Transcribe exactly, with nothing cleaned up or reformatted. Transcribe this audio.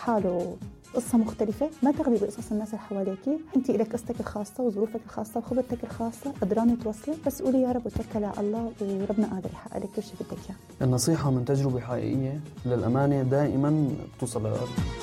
حاله قصة مختلفة، ما تغلي بقصص الناس اللي حواليكي. انت إلك قصتك الخاصة وظروفك الخاصة وخبرتك الخاصة قدرانة توصلك، بس قولي يا رب وتوكلي على الله وربنا قادر يحقق لك كل شيء بدك اياه. النصيحة من تجربة حقيقية للأمانة دائما بتوصل للقلب.